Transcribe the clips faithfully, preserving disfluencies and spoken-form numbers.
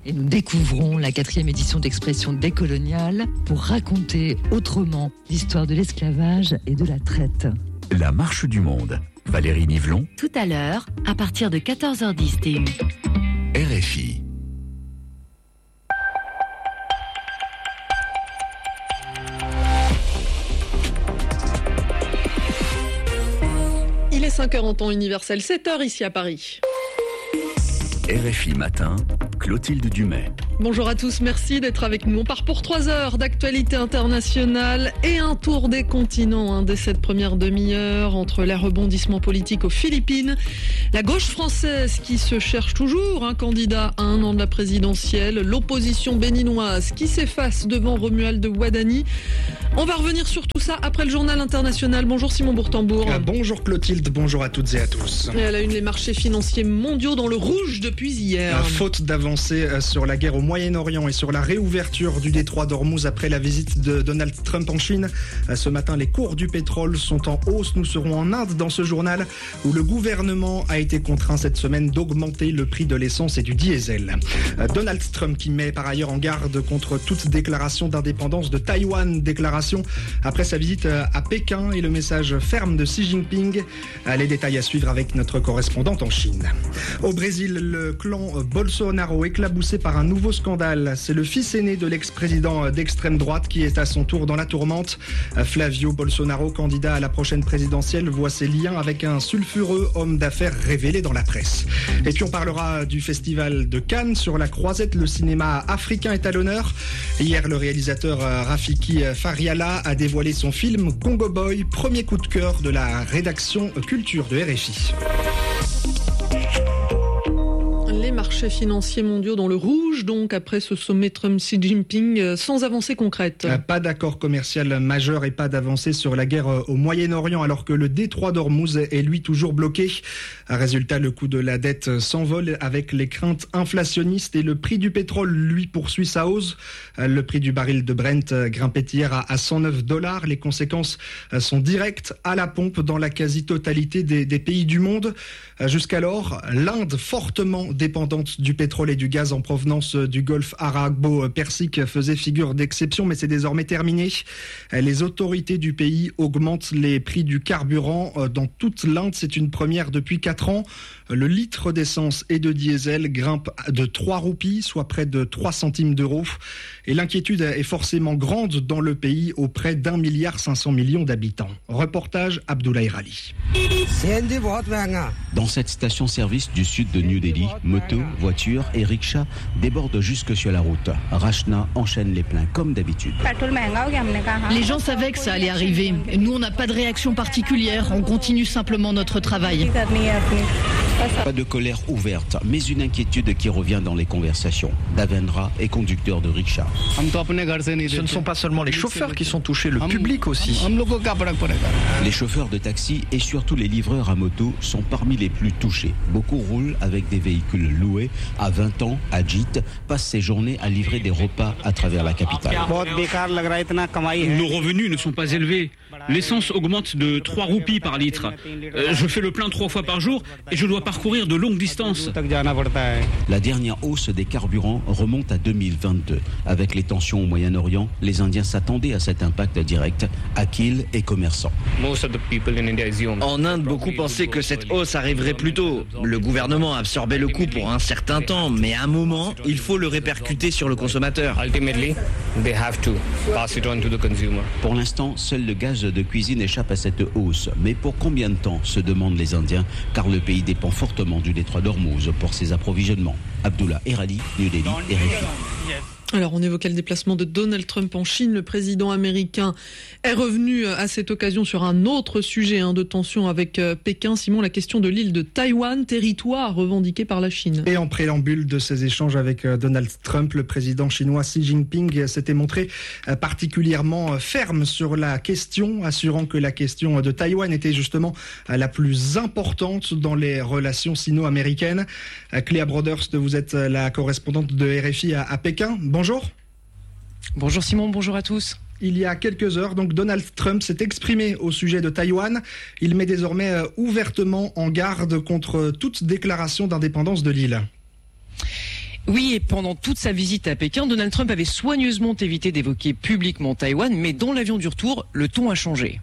Et nous découvrons la quatrième édition d'Expression décoloniale pour raconter autrement l'histoire de l'esclavage et de la traite. La marche du monde. Valérie Nivelon. Tout à l'heure, à partir de quatorze heures dix T U. R F I. Il est cinq heures en temps universel, sept heures ici à Paris. R F I Matin, Clotilde Dumais. Bonjour à tous, merci d'être avec nous. On part pour trois heures d'actualité internationale et un tour des continents hein, dès cette première demi-heure entre les rebondissements politiques aux Philippines, la gauche française qui se cherche toujours un candidat à un an de la présidentielle, l'opposition béninoise qui s'efface devant Romuald Wadani. On va revenir sur tout ça après le journal international. Bonjour Simon Bourtambour. Euh, bonjour Clotilde, bonjour à toutes et à tous. Et à la une, les marchés financiers mondiaux dans le rouge depuis hier. Euh, faute d'avancer euh, sur la guerre au Moyen-Orient et sur la réouverture du détroit d'Ormuz après la visite de Donald Trump en Chine. Euh, ce matin, les cours du pétrole sont en hausse. Nous serons en Inde dans ce journal où le gouvernement a été contraint cette semaine d'augmenter le prix de l'essence et du diesel. Euh, Donald Trump qui met par ailleurs en garde contre toute déclaration d'indépendance de Taïwan, déclaration après sa visite à Pékin et le message ferme de Xi Jinping. Euh, les détails à suivre avec notre correspondante en Chine. Au Brésil, le clan Bolsonaro éclaboussé par un nouveau scandale. C'est le fils aîné de l'ex-président d'extrême droite qui est à son tour dans la tourmente. Flavio Bolsonaro, candidat à la prochaine présidentielle, voit ses liens avec un sulfureux homme d'affaires révélé dans la presse. Et puis on parlera du festival de Cannes. Sur la croisette, le cinéma africain est à l'honneur. Hier, le réalisateur Rafiki Fariala a dévoilé son film Congo Boy, premier coup de cœur de la rédaction culture de R F I. Les marchés financiers mondiaux dans le rouge, donc, après ce sommet Trump-Xi Jinping, sans avancée concrète. Pas d'accord commercial majeur et pas d'avancée sur la guerre au Moyen-Orient, alors que le détroit d'Ormuz est lui toujours bloqué. Résultat, le coût de la dette s'envole avec les craintes inflationnistes et le prix du pétrole, lui, poursuit sa hausse. Le prix du baril de Brent grimpait hier à cent neuf dollars. Les conséquences sont directes à la pompe dans la quasi-totalité des, des pays du monde. Jusqu'alors, l'Inde, fortement dépendante du pétrole et du gaz en provenance du golfe arabo-persique, faisait figure d'exception, mais c'est désormais terminé. Les autorités du pays augmentent les prix du carburant dans toute l'Inde. C'est une première depuis quatre ans. Le litre d'essence et de diesel grimpe de trois roupies, soit près de trois centimes d'euros. Et l'inquiétude est forcément grande dans le pays, auprès d'un milliard cinq cents millions d'habitants. Reportage Abdoulaye Rali. Dans cette station-service du sud de New Delhi, motos, voitures et rickshaws débordent jusque sur la route. Rachna enchaîne les pleins comme d'habitude. Les gens savaient que ça allait arriver. Nous, on n'a pas de réaction particulière. On continue simplement notre travail. Pas de colère ouverte, mais une inquiétude qui revient dans les conversations. Davendra est conducteur de rickshaw. Ce ne sont pas seulement les chauffeurs qui sont touchés, le public aussi. Les chauffeurs de taxi et surtout les livreurs à moto sont parmi les plus touchés. Beaucoup roulent avec des véhicules loués. À vingt ans, Ajit passe ses journées à livrer des repas à travers la capitale. Nos revenus ne sont pas élevés. L'essence augmente de trois roupies par litre. Euh, je fais le plein trois fois par jour et je dois parcourir de longues distances. La dernière hausse des carburants remonte à deux mille vingt-deux. Avec les tensions au Moyen-Orient, les Indiens s'attendaient à cet impact direct. Akil est commerçant. En Inde, beaucoup pensaient que cette hausse arriverait plus tôt. Le gouvernement absorbait le coût pour un certain temps, mais à un moment, il faut le répercuter sur le consommateur. Pour l'instant, seul le gaz de cuisine échappe à cette hausse. Mais pour combien de temps, se demandent les Indiens, car le pays dépend fortement du détroit d'Ormuz pour ses approvisionnements. Abdullah Erali, New Delhi, R F I. Alors, on évoquait le déplacement de Donald Trump en Chine. Le président américain est revenu à cette occasion sur un autre sujet hein, de tension avec euh, Pékin. Simon, la question de l'île de Taïwan, territoire revendiqué par la Chine. Et en préambule de ces échanges avec euh, Donald Trump, le président chinois Xi Jinping s'était montré euh, particulièrement ferme sur la question, assurant que la question de Taïwan était justement euh, la plus importante dans les relations sino-américaines. Euh, Cléa Broderst, vous êtes euh, la correspondante de R F I à, à Pékin. Bonjour. Bonjour Simon, bonjour à tous. Il y a quelques heures, donc Donald Trump s'est exprimé au sujet de Taïwan. Il met désormais euh, ouvertement en garde contre toute déclaration d'indépendance de l'île. Oui, et pendant toute sa visite à Pékin, Donald Trump avait soigneusement évité d'évoquer publiquement Taïwan, mais dans l'avion du retour, le ton a changé.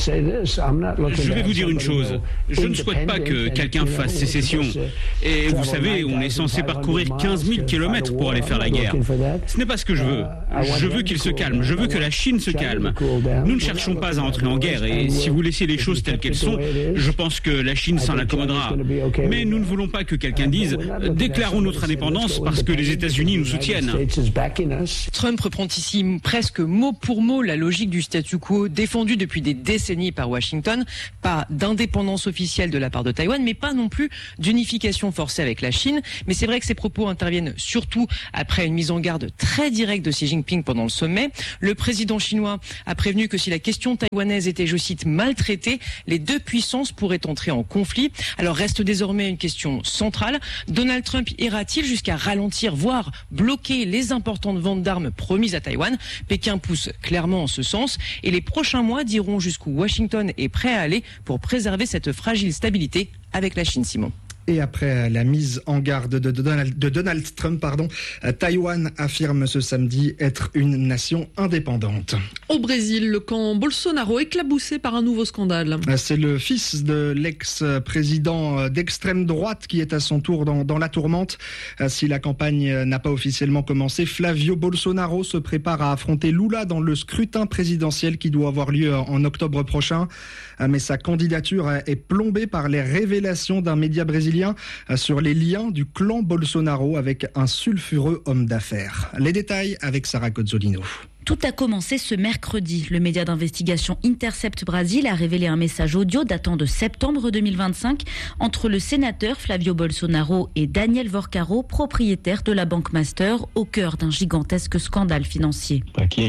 Je vais vous dire une chose, je ne souhaite pas que quelqu'un fasse sécession. Et vous savez, on est censé parcourir quinze mille kilomètres pour aller faire la guerre. Ce n'est pas ce que je veux. Je veux qu'il se calme, je veux que la Chine se calme. Nous ne cherchons pas à entrer en guerre, et si vous laissez les choses telles qu'elles sont, je pense que la Chine s'en accommodera. Mais nous ne voulons pas que quelqu'un dise « déclarons notre indépendance parce que les États-Unis nous soutiennent ». Trump reprend ici presque mot pour mot la logique du statu quo défendue depuis des décennies par Washington. Pas d'indépendance officielle de la part de Taïwan, mais pas non plus d'unification forcée avec la Chine. Mais c'est vrai que ces propos interviennent surtout après une mise en garde très directe de Xi Jinping pendant le sommet. Le président chinois a prévenu que si la question taïwanaise était, je cite, maltraitée, les deux puissances pourraient entrer en conflit. Alors reste désormais une question centrale. Donald Trump ira-t-il jusqu'à ralentir, voire bloquer les importantes ventes d'armes promises à Taïwan? Pékin pousse clairement en ce sens et les prochains mois diront jusqu'où Washington est prêt à aller pour préserver cette fragile stabilité avec la Chine, Simon. Et après la mise en garde de Donald, de Donald Trump, pardon, Taïwan affirme ce samedi être une nation indépendante. Au Brésil, le camp Bolsonaro éclaboussé par un nouveau scandale. C'est le fils de l'ex-président d'extrême droite qui est à son tour dans, dans la tourmente. Si la campagne n'a pas officiellement commencé, Flavio Bolsonaro se prépare à affronter Lula dans le scrutin présidentiel qui doit avoir lieu en octobre prochain. Mais sa candidature est plombée par les révélations d'un média brésilien sur les liens du clan Bolsonaro avec un sulfureux homme d'affaires. Les détails avec Sarah Cozzolino. Tout a commencé ce mercredi. Le média d'investigation Intercept Brasil a révélé un message audio datant de septembre deux mille vingt-cinq entre le sénateur Flavio Bolsonaro et Daniel Vorcaro, propriétaire de la Banque Master, au cœur d'un gigantesque scandale financier.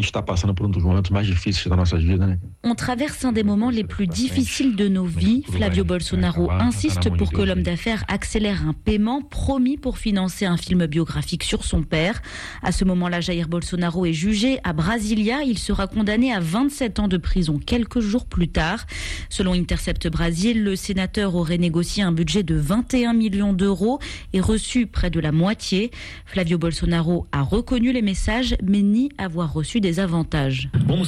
On traverse un des moments les plus difficiles de nos vies. Flavio Bolsonaro insiste pour que l'homme d'affaires accélère un paiement promis pour financer un film biographique sur son père. À ce moment-là, Jair Bolsonaro est jugé à Brasilia. Il sera condamné à vingt-sept ans de prison quelques jours plus tard. Selon Intercept Brasil, le sénateur aurait négocié un budget de vingt et un millions d'euros et reçu près de la moitié. Flavio Bolsonaro a reconnu les messages, mais nie avoir reçu des avantages.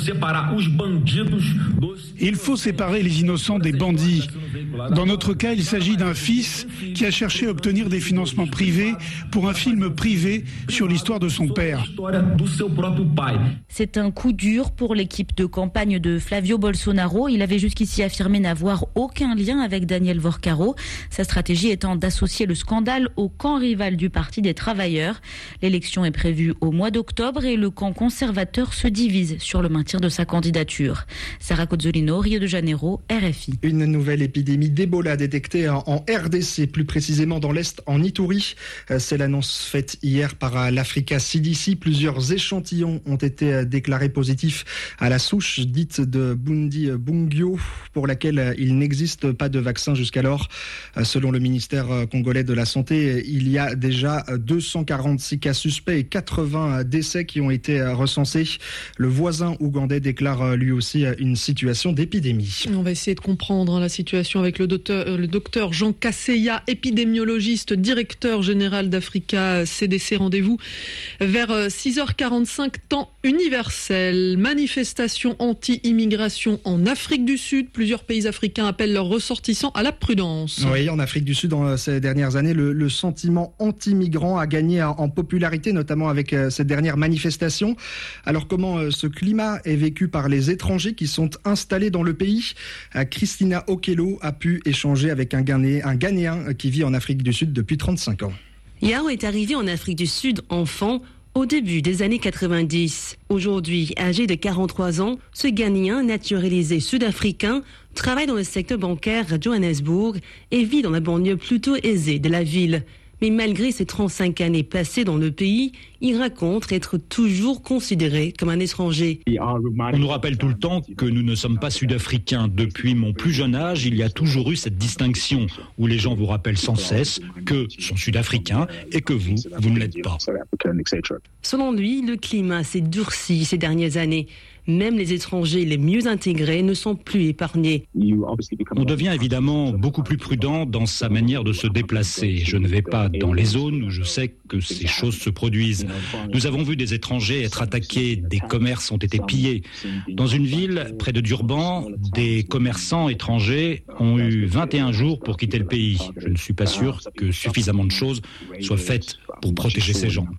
Il faut séparer les innocents des bandits. Dans notre cas, il s'agit d'un fils qui a cherché à obtenir des financements privés pour un film privé sur l'histoire de son père. C'est un coup dur pour l'équipe de campagne de Flavio Bolsonaro. Il avait jusqu'ici affirmé n'avoir aucun lien avec Daniel Vorcaro. Sa stratégie étant d'associer le scandale au camp rival du Parti des Travailleurs. L'élection est prévue au mois d'octobre et le camp conservateur se divise sur le maintien de sa candidature. Sarah Cozzolino, Rio de Janeiro, R F I. Une nouvelle épidémie d'Ebola détectée en R D C, plus précisément dans l'Est, en Ituri. C'est l'annonce faite hier par l'Africa C D C. Plusieurs échantillons ont été déclarés positifs à la souche dite de Bundi Bungyo, pour laquelle il n'existe pas de vaccin jusqu'alors. Selon le ministère congolais de la Santé, il y a déjà deux cent quarante-six cas suspects et quatre-vingts décès qui ont été recensés. Le voisin ougandais déclare lui aussi une situation d'épidémie. On va essayer de comprendre la situation avec le docteur, le docteur Jean Kasseya, épidémiologiste, directeur général d'Africa C D C. Rendez-vous vers six heures quarante-cinq, temps universel. Manifestation anti-immigration en Afrique du Sud. Plusieurs pays africains appellent leurs ressortissants à la prudence. Oui, en Afrique du Sud, dans ces dernières années, le, le sentiment anti-migrant a gagné en popularité, notamment avec cette dernière manifestation. Alors comment ce climat est vécu par les étrangers qui sont installés dans le pays? Christina Okello a pu échanger avec un Ghanéen, un Ghanéen qui vit en Afrique du Sud depuis trente-cinq ans. Yao est arrivé en Afrique du Sud enfant au début des années quatre-vingt-dix. Aujourd'hui, âgé de quarante-trois ans, ce Ghanéen naturalisé sud-africain travaille dans le secteur bancaire à Johannesburg et vit dans la banlieue plutôt aisée de la ville. Mais malgré ses trente-cinq années passées dans le pays, il raconte être toujours considéré comme un étranger. On nous rappelle tout le temps que nous ne sommes pas sud-africains. Depuis mon plus jeune âge, il y a toujours eu cette distinction où les gens vous rappellent sans cesse que sont sud-africains et que vous, vous ne l'êtes pas. Selon lui, le climat s'est durci ces dernières années. même les étrangers les mieux intégrés ne sont plus épargnés. On devient évidemment beaucoup plus prudent dans sa manière de se déplacer. Je ne vais pas dans les zones où je sais que ces choses se produisent. Nous avons vu des étrangers être attaqués, des commerces ont été pillés. Dans une ville près de Durban, des commerçants étrangers ont eu vingt et un jours pour quitter le pays. Je ne suis pas sûr que suffisamment de choses soient faites pour protéger ces gens.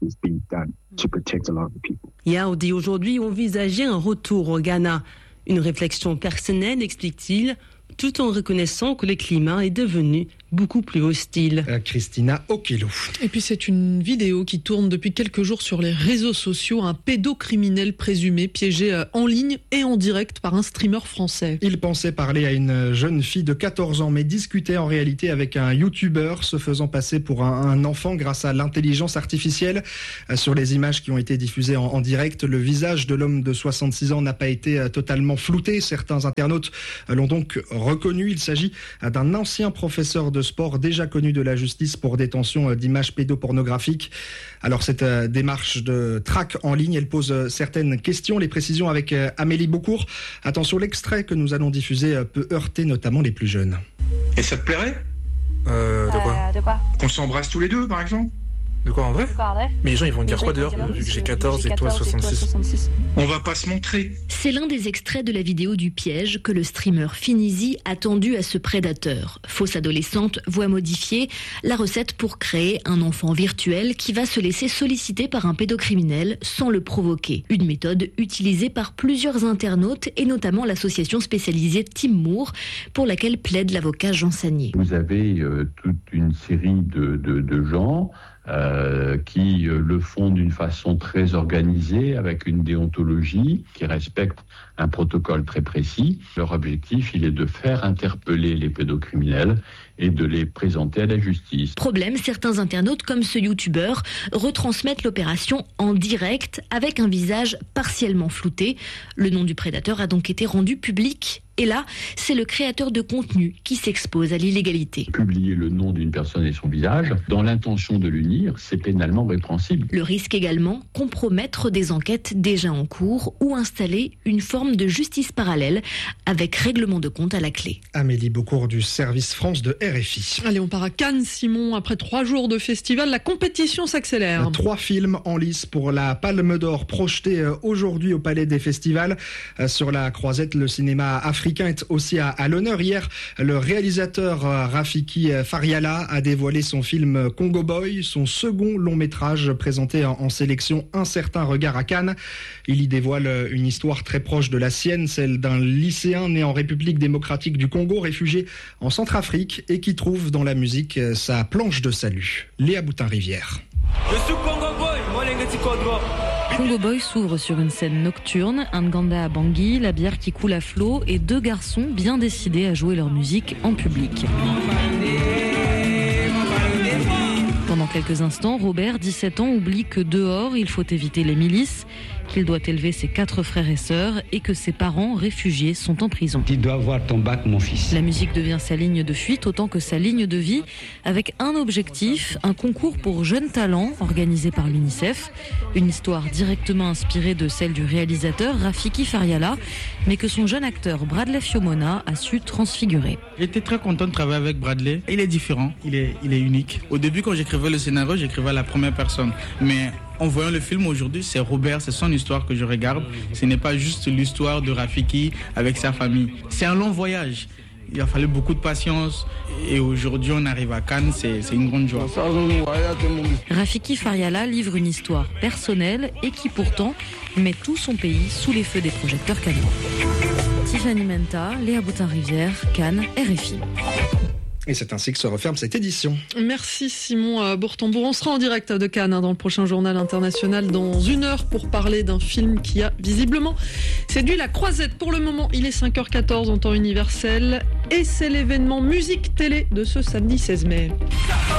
Yao dit aujourd'hui envisager un retour au Ghana. Une réflexion personnelle, explique-t-il, tout en reconnaissant que le climat est devenu beaucoup plus hostile. Euh, Christina Okelo. Et puis c'est une vidéo qui tourne depuis quelques jours sur les réseaux sociaux. Un pédocriminel présumé piégé en ligne et en direct par un streamer français. Il pensait parler à une jeune fille de quatorze ans mais discutait en réalité avec un youtubeur se faisant passer pour un, un enfant grâce à l'intelligence artificielle. Euh, sur les images qui ont été diffusées en, en direct, le visage de l'homme de soixante-six ans n'a pas été euh, totalement flouté. Certains internautes euh, l'ont donc reconnu. Il s'agit euh, d'un ancien professeur de sport déjà connu de la justice pour détention d'images pédopornographiques. Alors cette euh, démarche de traque en ligne, elle pose euh, certaines questions. Les précisions avec euh, Amélie Beaucourt. Attention, l'extrait que nous allons diffuser euh, peut heurter notamment les plus jeunes. Et ça te plairait euh, De quoi, euh, de quoi Qu'on s'embrasse tous les deux, par exemple? De quoi, en vrai? Quoi, en vrai? Mais les gens, ils vont me dire quoi dehors, vu que j'ai quatorze et toi soixante-six? On va pas se montrer. C'est l'un des extraits de la vidéo du piège que le streamer Finizi a tendu à ce prédateur. Fausse adolescente, voix modifiée, la recette pour créer un enfant virtuel qui va se laisser solliciter par un pédocriminel sans le provoquer. Une méthode utilisée par plusieurs internautes et notamment l'association spécialisée Team Moore, pour laquelle plaide l'avocat Jean Sagnier. Vous avez euh, toute une série de, de, de gens Euh, qui euh, le font d'une façon très organisée, avec une déontologie qui respecte un protocole très précis. Leur objectif, il est de faire interpeller les pédocriminels et de les présenter à la justice. Problème, certains internautes, comme ce youtubeur, retransmettent l'opération en direct avec un visage partiellement flouté. Le nom du prédateur a donc été rendu public. Et là, c'est le créateur de contenu qui s'expose à l'illégalité. Publier le nom d'une personne et son visage, dans l'intention de l'unir, c'est pénalement répréhensible. Le risque également, compromettre des enquêtes déjà en cours ou installer une forme de justice parallèle avec règlement de compte à la clé. Amélie Beaucourt du service France de R F I. Allez, on part à Cannes, Simon. Après trois jours de festival, la compétition s'accélère. Trois films en lice pour la Palme d'Or projetés aujourd'hui au Palais des Festivals. Sur la croisette, le cinéma africain est aussi à, à l'honneur. Hier, le réalisateur Rafiki Fariala a dévoilé son film Congo Boy, son second long métrage présenté en, en sélection Un certain regard à Cannes. Il y dévoile une histoire très proche de la sienne, celle d'un lycéen né en République démocratique du Congo, réfugié en Centrafrique et qui trouve dans la musique sa planche de salut. Léa Boutin-Rivière. Je suis Congo Boy, moi l'engati Kodro. Congo Boy s'ouvre sur une scène nocturne, un Nganda à Bangui, la bière qui coule à flot et deux garçons bien décidés à jouer leur musique en public. Pendant quelques instants, Robert, dix-sept ans, oublie que dehors, il faut éviter les milices, qu'il doit élever ses quatre frères et sœurs et que ses parents réfugiés sont en prison. Tu dois avoir ton bac, mon fils. La musique devient sa ligne de fuite autant que sa ligne de vie, avec un objectif, un concours pour jeunes talents organisé par l'UNICEF. Une histoire directement inspirée de celle du réalisateur Rafiki Fariala, mais que son jeune acteur Bradley Fiomona a su transfigurer. J'étais très content de travailler avec Bradley. Il est différent, il est, il est unique. Au début, quand j'écrivais le scénario, j'écrivais à la première personne. Mais en voyant le film aujourd'hui, c'est Robert, c'est son histoire que je regarde. Ce n'est pas juste l'histoire de Rafiki avec sa famille. C'est un long voyage. Il a fallu beaucoup de patience et aujourd'hui on arrive à Cannes, c'est, c'est une grande joie. Rafiki Fariala livre une histoire personnelle et qui pourtant met tout son pays sous les feux des projecteurs cannois. Tiffany Menta, Léa Boutin-Rivière, Cannes, R F I. Et c'est ainsi que se referme cette édition. Merci Simon Bourtambour. On sera en direct de Cannes hein, dans le prochain journal international dans une heure pour parler d'un film qui a visiblement séduit la croisette. Pour le moment, il est cinq heures quatorze en temps universel et c'est l'événement musique télé de ce samedi seize mai.